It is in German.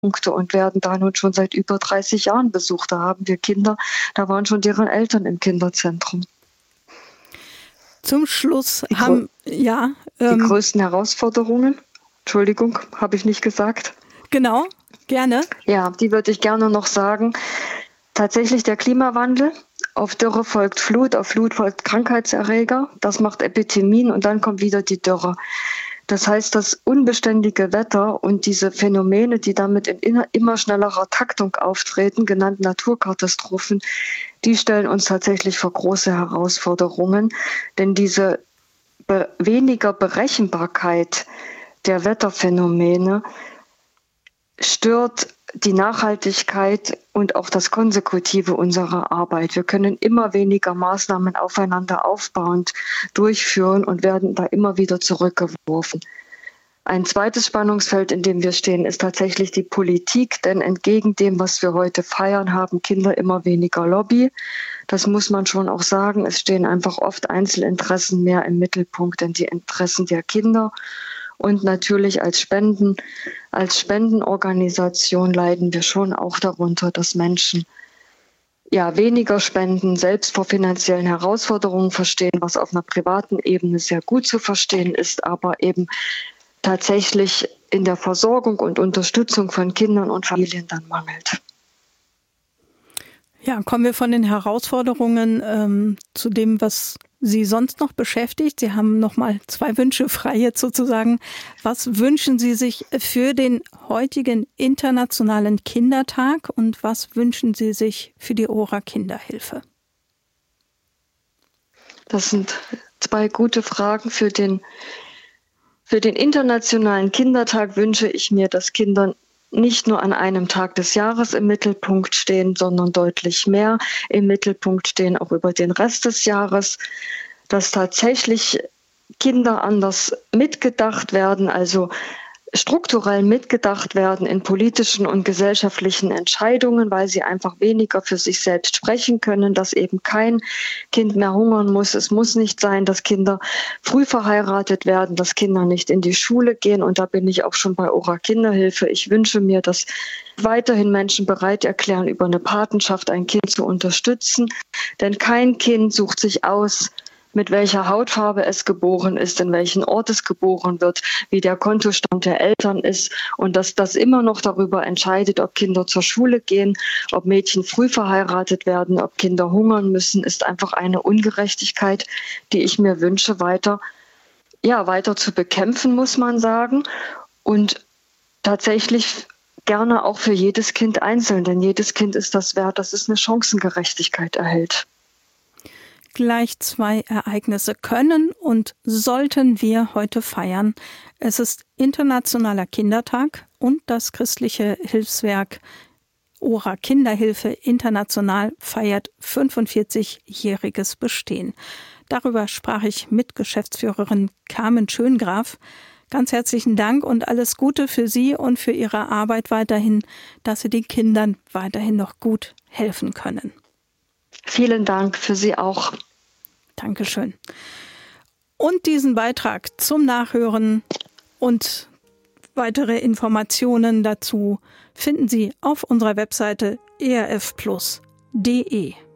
und werden da nun schon seit über 30 Jahren besucht. Da haben wir Kinder, da waren schon deren Eltern im Kinderzentrum. Zum Schluss die größten Herausforderungen, Entschuldigung, habe ich nicht gesagt. Genau, gerne. Ja, die würde ich gerne noch sagen. Tatsächlich der Klimawandel. Auf Dürre folgt Flut, auf Flut folgt Krankheitserreger. Das macht Epidemien und dann kommt wieder die Dürre. Das heißt, das unbeständige Wetter und diese Phänomene, die damit in immer schnellerer Taktung auftreten, genannt Naturkatastrophen, die stellen uns tatsächlich vor große Herausforderungen. Denn diese weniger Berechenbarkeit der Wetterphänomene stört die Nachhaltigkeit und auch das Konsekutive unserer Arbeit. Wir können immer weniger Maßnahmen aufeinander aufbauend durchführen und werden da immer wieder zurückgeworfen. Ein zweites Spannungsfeld, in dem wir stehen, ist tatsächlich die Politik, denn entgegen dem, was wir heute feiern, haben Kinder immer weniger Lobby. Das muss man schon auch sagen. Es stehen einfach oft Einzelinteressen mehr im Mittelpunkt, denn die Interessen der Kinder. Und natürlich als Spendenorganisation leiden wir schon auch darunter, dass Menschen weniger spenden, selbst vor finanziellen Herausforderungen verstehen, was auf einer privaten Ebene sehr gut zu verstehen ist, aber eben tatsächlich in der Versorgung und Unterstützung von Kindern und Familien dann mangelt. Ja, kommen wir von den Herausforderungen zu dem, was Sie sonst noch beschäftigt. Sie haben noch mal 2 Wünsche frei jetzt sozusagen. Was wünschen Sie sich für den heutigen Internationalen Kindertag und was wünschen Sie sich für die ORA Kinderhilfe? Das sind 2 gute Fragen. Für den Internationalen Kindertag wünsche ich mir, dass Kinder nicht nur an einem Tag des Jahres im Mittelpunkt stehen, sondern deutlich mehr im Mittelpunkt stehen, auch über den Rest des Jahres, dass tatsächlich Kinder anders mitgedacht werden, also strukturell mitgedacht werden in politischen und gesellschaftlichen Entscheidungen, weil sie einfach weniger für sich selbst sprechen können, dass eben kein Kind mehr hungern muss. Es muss nicht sein, dass Kinder früh verheiratet werden, dass Kinder nicht in die Schule gehen. Und da bin ich auch schon bei ORA Kinderhilfe. Ich wünsche mir, dass weiterhin Menschen bereit erklären, über eine Patenschaft ein Kind zu unterstützen. Denn kein Kind sucht sich aus, mit welcher Hautfarbe es geboren ist, in welchen Ort es geboren wird, wie der Kontostand der Eltern ist und dass das immer noch darüber entscheidet, ob Kinder zur Schule gehen, ob Mädchen früh verheiratet werden, ob Kinder hungern müssen, ist einfach eine Ungerechtigkeit, die ich mir wünsche, weiter zu bekämpfen, muss man sagen. Und tatsächlich gerne auch für jedes Kind einzeln, denn jedes Kind ist das wert, dass es eine Chancengerechtigkeit erhält. Gleich 2 Ereignisse können und sollten wir heute feiern. Es ist Internationaler Kindertag und das christliche Hilfswerk ORA Kinderhilfe International feiert 45-jähriges Bestehen. Darüber sprach ich mit Geschäftsführerin Carmen Schöngraf. Ganz herzlichen Dank und alles Gute für Sie und für Ihre Arbeit weiterhin, dass Sie den Kindern weiterhin noch gut helfen können. Vielen Dank für Sie auch. Dankeschön. Und diesen Beitrag zum Nachhören und weitere Informationen dazu finden Sie auf unserer Webseite erfplus.de.